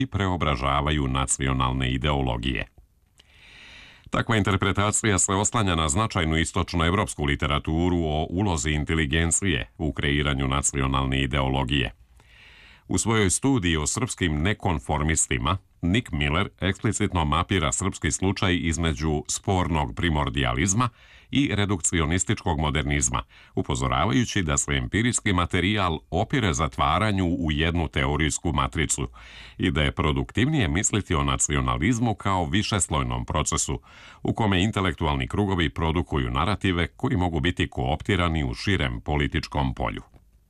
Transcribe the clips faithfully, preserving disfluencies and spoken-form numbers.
i preobražavaju nacionalne ideologije. Takva interpretacija se oslanja na značajnu istočnoevropsku literaturu o ulozi inteligencije u kreiranju nacionalne ideologije. U svojoj studiji o srpskim nekonformistima, Nick Miller eksplicitno mapira srpski slučaj između spornog primordijalizma i redukcionističkog modernizma, upozoravajući da se empirijski materijal opire zatvaranju u jednu teorijsku matricu i da je produktivnije misliti o nacionalizmu kao višeslojnom procesu u kome intelektualni krugovi produkuju narative koji mogu biti kooptirani u širem političkom polju.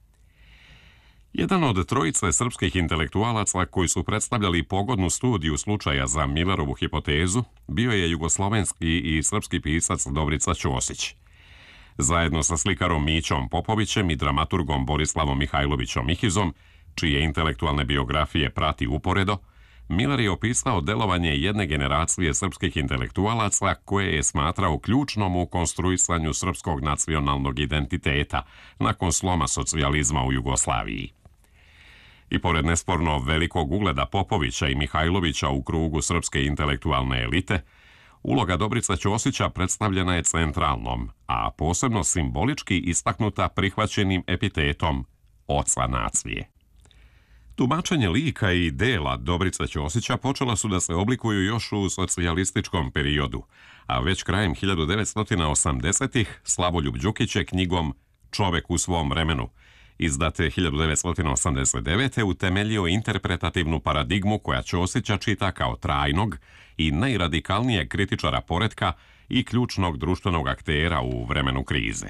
Jedan od trojice srpskih intelektualaca koji su predstavljali pogodnu studiju slučaja za Millerovu hipotezu bio je jugoslovenski i srpski pisac Dobrica Ćosić. Zajedno sa slikarom Mićom Popovićem i dramaturgom Borislavom Mihajlovićom Mihizom, čije intelektualne biografije prati uporedo, Miller je opisao delovanje jedne generacije srpskih intelektualaca koje je smatrao ključnom u konstruisanju srpskog nacionalnog identiteta nakon sloma socijalizma u Jugoslaviji. I pored nesporno velikog ugleda Popovića i Mihajlovića u krugu srpske intelektualne elite, uloga Dobrica Ćosića predstavljena je centralnom, a posebno simbolički istaknuta prihvaćenim epitetom oca nacije. Tumačenje lika i dela Dobrice Ćosića počela su da se oblikuju još u socijalističkom periodu, a već krajem hiljadu devetsto osamdesetih Slavoljub Đukić je knjigom Čovek u svom vremenu, izdate hiljadu devetsto osamdeset devete utemeljio interpretativnu paradigmu koja Ćosića čita kao trajnog i najradikalnijeg kritičara poretka i ključnog društvenog aktera u vremenu krize.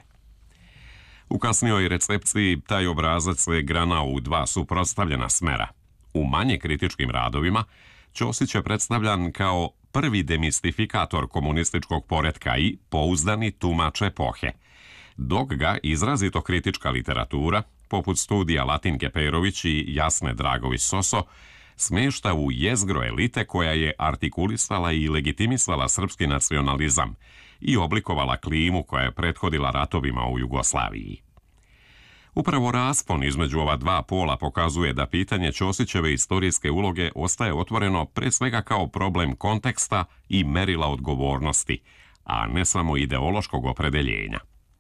U kasnijoj recepciji taj obrazac se granao u dva suprotstavljena smera. U manje kritičkim radovima Ćosić je predstavljan kao prvi demistifikator komunističkog poretka i pouzdani tumač epohe, dok ga izrazito kritička literatura, poput studija Latinke Perović i Jasne Dragović Soso, smješta u jezgro elite koja je artikulisala i legitimisala srpski nacionalizam i oblikovala klimu koja je prethodila ratovima u Jugoslaviji. Upravo raspon između ova dva pola pokazuje da pitanje Ćosićeve istorijske uloge ostaje otvoreno pre svega kao problem konteksta i merila odgovornosti, a ne samo ideološkog opredeljenja.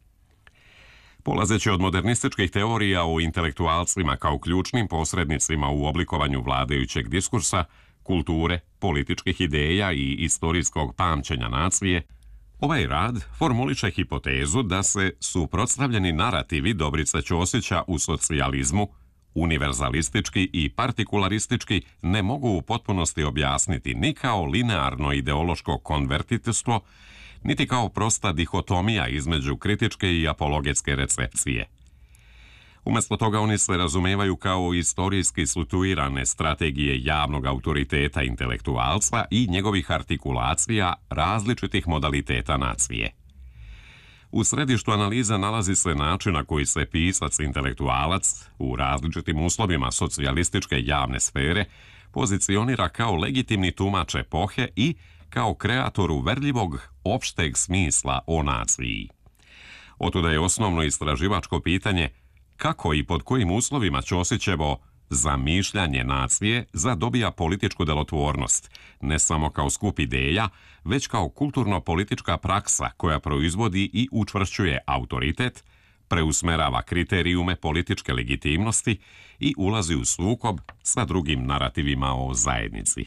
Polazeći od modernističkih teorija o intelektualcima kao ključnim posrednicima u oblikovanju vladajućeg diskursa, kulture, političkih ideja i istorijskog pamćenja nacije, ovaj rad formuliše hipotezu da se suprotstavljeni narativi Dobrice Ćosića u socijalizmu, univerzalistički i partikularistički, ne mogu u potpunosti objasniti ni kao linearno ideološko konvertitestvo, niti kao prosta dihotomija između kritičke i apologetske recepcije. Umjesto toga oni se razumevaju kao istorijski situirane strategije javnog autoriteta intelektualca i njegovih artikulacija različitih modaliteta nacije. U središtu analiza nalazi se način na koji se pisac intelektualac u različitim uslovima socijalističke javne sfere pozicionira kao legitimni tumač epohe i kao kreator uverljivog opšteg smisla o naciji. Otuda je osnovno istraživačko pitanje kako i pod kojim uslovima Ćosićevo zamišljanje nacije zadobija političku delotvornost, ne samo kao skup ideja, već kao kulturno-politička praksa koja proizvodi i učvršćuje autoritet, preusmerava kriterijume političke legitimnosti i ulazi u sukob sa drugim narativima o zajednici.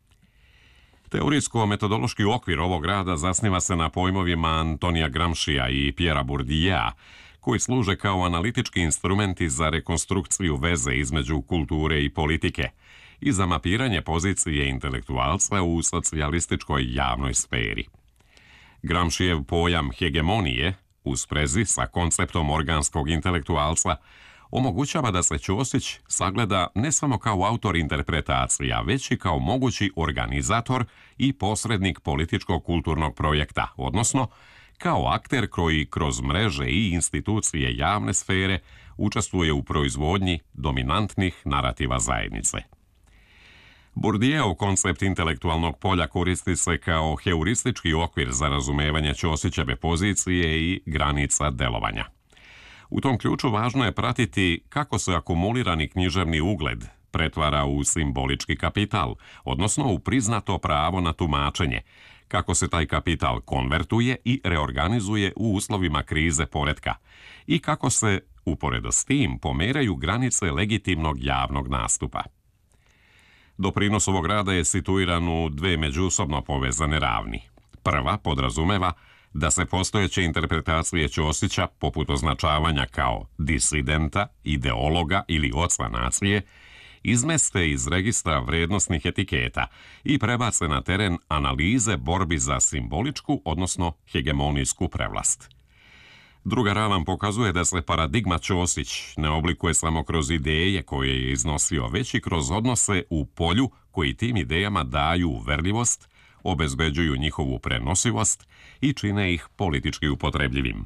Teorijsko-metodološki okvir ovog rada zasniva se na pojmovima Antonija Gramscija i Pierra Bourdieu'a, koji služe kao analitički instrumenti za rekonstrukciju veze između kulture i politike i za mapiranje pozicije intelektualca u socijalističkoj javnoj sferi. Gramscijev pojam hegemonije, u sprezi sa konceptom organskog intelektualca, omogućava da se Ćosić sagleda ne samo kao autor interpretacija, već i kao mogući organizator i posrednik političko-kulturnog projekta, odnosno kao akter koji kroz mreže i institucije javne sfere učestvuje u proizvodnji dominantnih narativa zajednice. Bourdieuov koncept intelektualnog polja koristi se kao heuristički okvir za razumevanje Ćosićeve pozicije i granica delovanja. U tom ključu važno je pratiti kako se akumulirani književni ugled pretvara u simbolički kapital, odnosno u priznato pravo na tumačenje, kako se taj kapital konvertuje i reorganizuje u uslovima krize poretka i kako se, uporedo s tim, pomeraju granice legitimnog javnog nastupa. Doprinos ovog rada je situiran u dve međusobno povezane ravni. Prva podrazumeva da se postojeće interpretacije Ćosića, poput označavanja kao disidenta, ideologa ili oca nacije, izmeste iz registra vrednosnih etiketa i prebace na teren analize borbi za simboličku, odnosno hegemonijsku prevlast. Druga ravan pokazuje da se paradigma Ćosić ne oblikuje samo kroz ideje koje je iznosio, već i kroz odnose u polju koji tim idejama daju uverljivost, obezbeđuju njihovu prenosivost i čine ih politički upotrebljivim.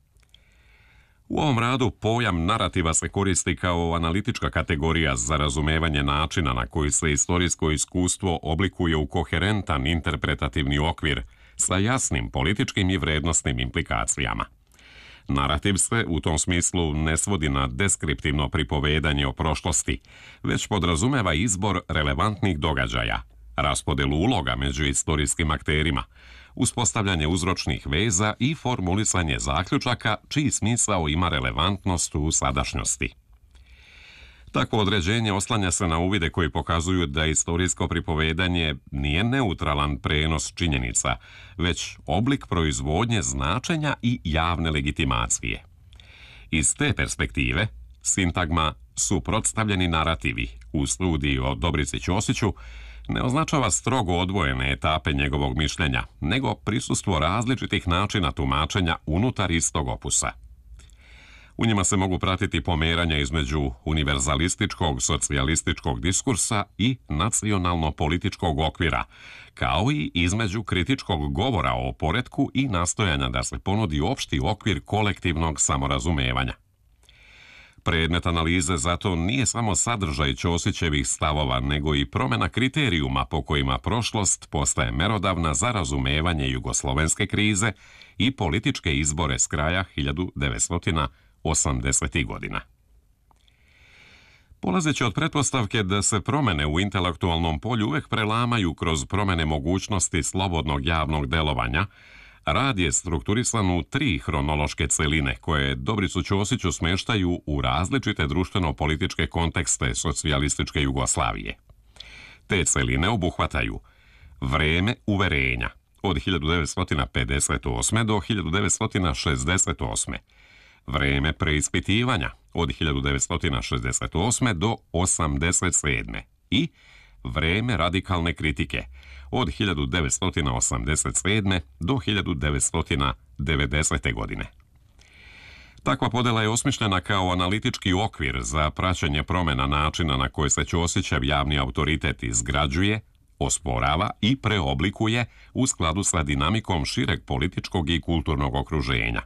U ovom radu pojam narativa se koristi kao analitička kategorija za razumevanje načina na koji se istorijsko iskustvo oblikuje u koherentan interpretativni okvir sa jasnim političkim i vrednosnim implikacijama. Narativ se u tom smislu ne svodi na deskriptivno pripovedanje o prošlosti, već podrazumeva izbor relevantnih događaja, raspodelu uloga među istorijskim akterima, uspostavljanje uzročnih veza i formulisanje zaključaka čiji smisao ima relevantnost u sadašnjosti. Takvo određenje oslanja se na uvide koji pokazuju da istorijsko pripovedanje nije neutralan prenos činjenica, već oblik proizvodnje značenja i javne legitimacije. Iz te perspektive, sintagma suprotstavljeni narativi u studiji o Dobrici Ćosiću ne označava strogo odvojene etape njegovog mišljenja, nego prisustvo različitih načina tumačenja unutar istog opusa. U njima se mogu pratiti pomeranja između univerzalističkog socijalističkog diskursa i nacionalno-političkog okvira, kao i između kritičkog govora o poretku i nastojanja da se ponudi opšti okvir kolektivnog samorazumevanja. Predmet analize zato nije samo sadržaj Ćosićevih stavova, nego i promjena kriterijuma po kojima prošlost postaje merodavna za razumevanje jugoslovenske krize i političke izbore s kraja hiljadu devetsto osamdesetih godina. Polazeći od pretpostavke da se promjene u intelektualnom polju uvek prelamaju kroz promjene mogućnosti slobodnog javnog delovanja, rad je strukturisan u tri hronološke celine koje Dobricu Ćosiću smeštaju u različite društveno-političke kontekste socijalističke Jugoslavije. Te celine obuhvataju vreme uverenja od hiljadu devetsto pedeset osme do hiljadu devetsto šezdeset osme, vreme preispitivanja od hiljadu devetsto šezdeset osme do osamdeset sedme i vreme radikalne kritike od hiljadu devetsto osamdeset sedme do hiljadu devetsto devedesete godine. Takva podela je osmišljena kao analitički okvir za praćenje promjena načina na koje se Ćosićev javni autoritet izgrađuje, osporava i preoblikuje u skladu sa dinamikom šireg političkog i kulturnog okruženja.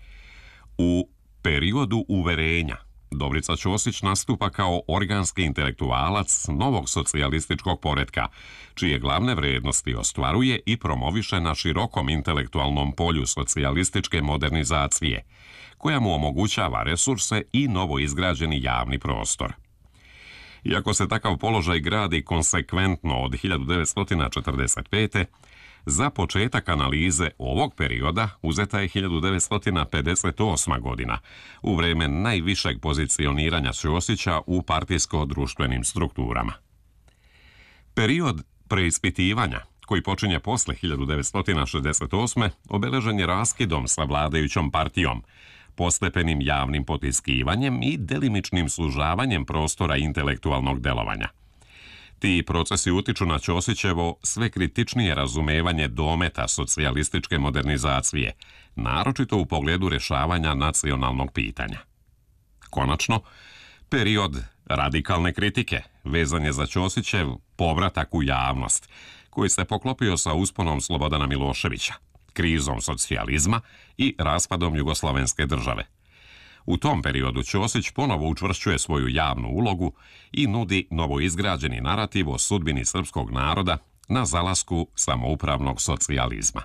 U periodu uverenja Dobrica Ćosić nastupa kao organski intelektualac novog socijalističkog poretka, čije glavne vrednosti ostvaruje i promoviše na širokom intelektualnom polju socijalističke modernizacije, koja mu omogućava resurse i novo izgrađeni javni prostor. Iako se takav položaj gradi konsekventno od hiljadu devetsto četrdeset pete. za početak analize ovog perioda uzeta je hiljadu devetsto pedeset osma. godina, u vreme najvišeg pozicioniranja Ćosića u partijsko-društvenim strukturama. Period preispitivanja, koji počinje posle hiljadu devetsto šezdeset osme. obeležen je raskidom sa vladajućom partijom, postepenim javnim potiskivanjem i delimičnim sužavanjem prostora intelektualnog delovanja. Ti procesi utiču na Ćosićevo sve kritičnije razumevanje dometa socijalističke modernizacije, naročito u pogledu rješavanja nacionalnog pitanja. Konačno, period radikalne kritike vezan je za Ćosićev povratak u javnost, koji se poklopio sa usponom Slobodana Miloševića, krizom socijalizma i raspadom jugoslovenske države. U tom periodu Ćosić ponovo učvršćuje svoju javnu ulogu i nudi novoizgrađeni narativ o sudbini srpskog naroda na zalasku samoupravnog socijalizma.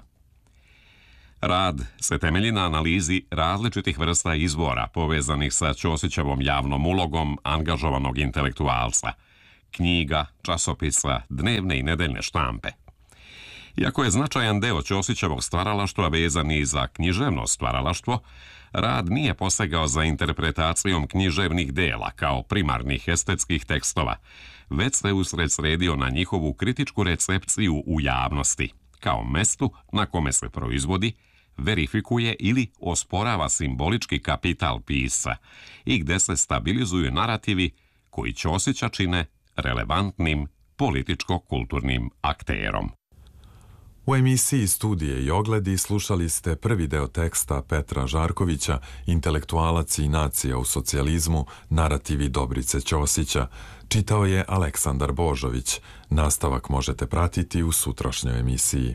Rad se temelji na analizi različitih vrsta izvora povezanih sa Ćosićevom javnom ulogom angažovanog intelektualca, knjiga, časopisa, dnevne i nedeljne štampe. Iako je značajan deo Ćosićevog stvaralaštva vezan i za književno stvaralaštvo, rad nije posegao za interpretacijom književnih dela kao primarnih estetskih tekstova, već se usredsredio na njihovu kritičku recepciju u javnosti, kao mestu na kome se proizvodi, verifikuje ili osporava simbolički kapital pisca i gde se stabilizuju narativi koji Ćosića čine relevantnim političko-kulturnim akterom. U emisiji Studije i ogledi slušali ste prvi deo teksta Petra Žarkovića, Intelektualac i nacija u socijalizmu, narativi Dobrice Ćosića. Čitao je Aleksandar Božović. Nastavak možete pratiti u sutrašnjoj emisiji.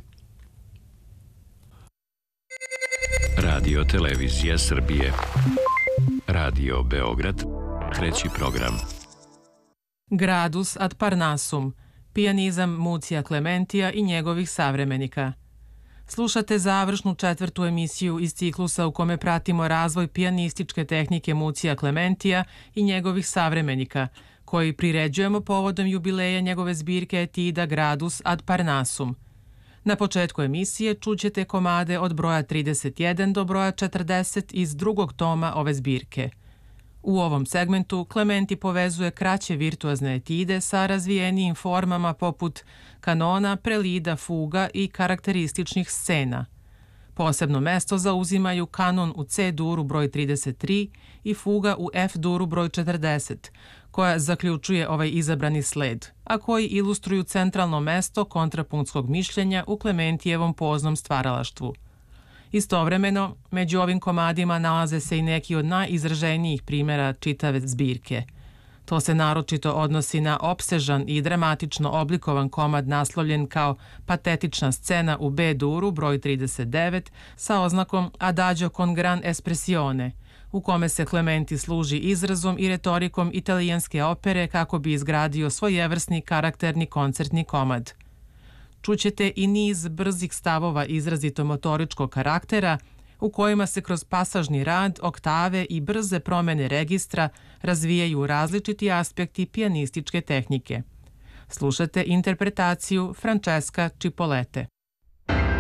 Radio Televizija Srbije. Radio Beograd. Treći program. Gradus ad Parnasum. Pijanizam Mucija Klementija i njegovih savremenika. Slušate završnu četvrtu emisiju iz ciklusa u kome pratimo razvoj pijanističke tehnike Mucija Klementija i njegovih savremenika, koji priređujemo povodom jubileja njegove zbirke etida Gradus ad Parnasum. Na početku emisije čućete komade od broja trideset jedan do broja četrdeset iz drugog toma ove zbirke. U ovom segmentu Klementi povezuje kraće virtuozne etide sa razvijenijim formama poput kanona, prelida, fuga i karakterističnih scena. Posebno mesto zauzimaju kanon u C duru broj trideset tri i fuga u F duru broj četrdeset, koja zaključuje ovaj izabrani sled, a koji ilustruju centralno mesto kontrapunktskog mišljenja u Klementijevom poznom stvaralaštvu. Istovremeno, među ovim komadima nalaze se i neki od najizraženijih primjera čitave zbirke. To se naročito odnosi na opsežan i dramatično oblikovan komad naslovljen kao patetična scena u B duru broj trideset devet sa oznakom Adagio con gran espressione, u kome se Klementi služi izrazom i retorikom italijanske opere kako bi izgradio svojevrsni karakterni koncertni komad. Čućete i niz brzih stavova izrazito motoričkog karaktera u kojima se kroz pasažni rad, oktave i brze promene registra razvijaju različiti aspekti pijanističke tehnike. Slušate interpretaciju Francesca Cipolete.